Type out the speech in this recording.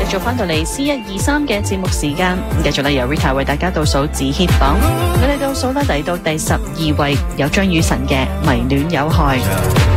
續翻到嚟 C123嘅節目時間，繼續由 Rita 為大家倒數字 hit 榜，我哋倒數嚟到第12位，有張雨晨嘅《迷戀有害》。